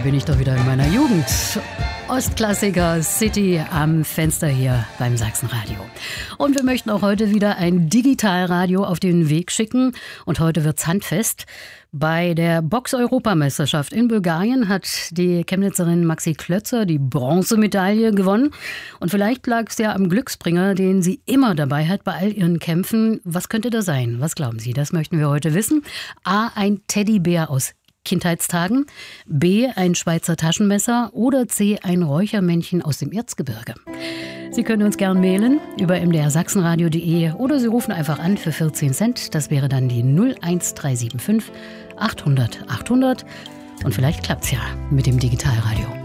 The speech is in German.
bin ich doch wieder in meiner Jugend. Ostklassiker City am Fenster hier beim Sachsenradio. Und wir möchten auch heute wieder ein Digitalradio auf den Weg schicken. Und heute wird's handfest. Bei der Box-Europameisterschaft in Bulgarien hat die Chemnitzerin Maxi Klötzer die Bronzemedaille gewonnen. Und vielleicht lag es ja am Glücksbringer, den sie immer dabei hat bei all ihren Kämpfen. Was könnte das sein? Was glauben Sie? Das möchten wir heute wissen. A, ein Teddybär aus Kindheitstagen, B, ein Schweizer Taschenmesser oder C, ein Räuchermännchen aus dem Erzgebirge. Sie können uns gern mailen über mdrsachsenradio.de oder Sie rufen einfach an für 14 Cent. Das wäre dann die 01375 800 800. Und vielleicht klappt's ja mit dem Digitalradio.